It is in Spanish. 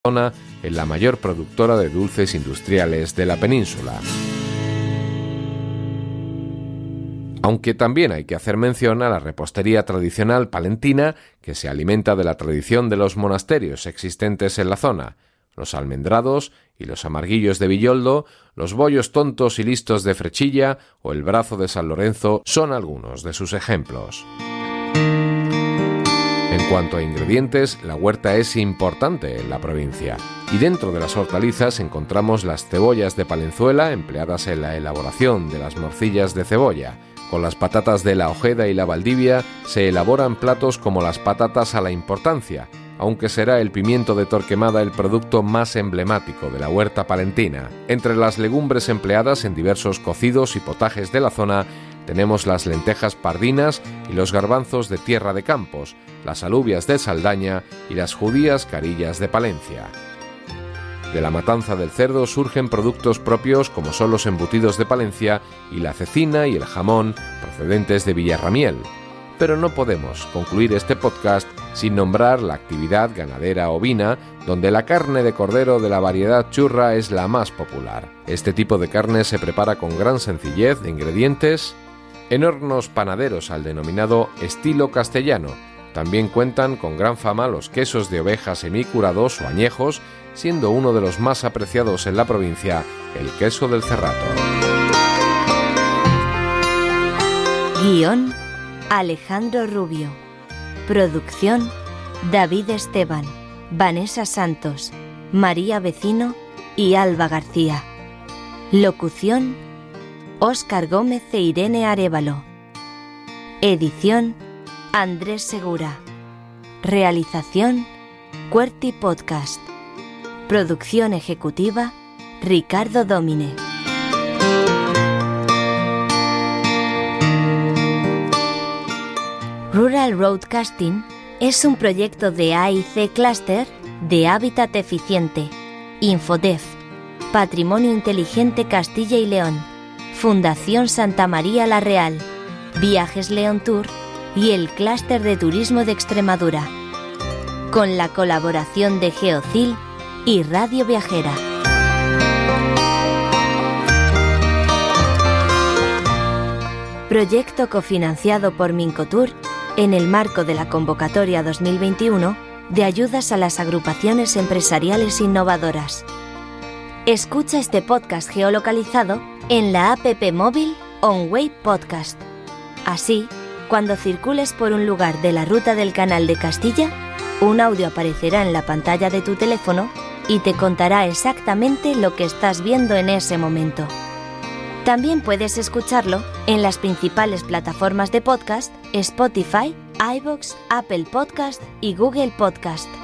zona en la mayor productora de dulces industriales de la península. Aunque también hay que hacer mención a la repostería tradicional palentina, que se alimenta de la tradición de los monasterios existentes en la zona. Los almendrados y los amarguillos de Villoldo, los bollos tontos y listos de Frechilla o el brazo de San Lorenzo son algunos de sus ejemplos. En cuanto a ingredientes, la huerta es importante en la provincia y dentro de las hortalizas encontramos las cebollas de Palenzuela empleadas en la elaboración de las morcillas de cebolla. Con las patatas de la Ojeda y la Valdivia se elaboran platos como las patatas a la importancia, aunque será el pimiento de Torquemada el producto más emblemático de la huerta palentina. Entre las legumbres empleadas en diversos cocidos y potajes de la zona tenemos las lentejas pardinas y los garbanzos de Tierra de Campos, las alubias de Saldaña y las judías carillas de Palencia. De la matanza del cerdo surgen productos propios como son los embutidos de Palencia y la cecina y el jamón procedentes de Villarramiel. Pero no podemos concluir este podcast sin nombrar la actividad ganadera ovina, donde la carne de cordero de la variedad churra es la más popular. Este tipo de carne se prepara con gran sencillez de ingredientes en hornos panaderos al denominado estilo castellano. También cuentan con gran fama los quesos de oveja semicurados o añejos, siendo uno de los más apreciados en la provincia el queso del Cerrato. Guión: Alejandro Rubio. Producción: David Esteban, Vanessa Santos, María Vecino y Alba García. Locución: Óscar Gómez e Irene Arévalo. Edición: Andrés Segura. Realización: Cuerti Podcast. Producción ejecutiva: Ricardo Domine. Rural Roadcasting es un proyecto de A&C Cluster de Hábitat Eficiente, Infodef, Patrimonio Inteligente Castilla y León, Fundación Santa María La Real, Viajes León Tour y el Clúster de Turismo de Extremadura, con la colaboración de Geocil y Radio Viajera. Proyecto cofinanciado por Mincotour en el marco de la convocatoria 2021 de ayudas a las agrupaciones empresariales innovadoras. Escucha este podcast geolocalizado en la app móvil OnWay Podcast. Así, cuando circules por un lugar de la ruta del Canal de Castilla, un audio aparecerá en la pantalla de tu teléfono y te contará exactamente lo que estás viendo en ese momento. También puedes escucharlo en las principales plataformas de podcast: Spotify, iVoox, Apple Podcast y Google Podcast.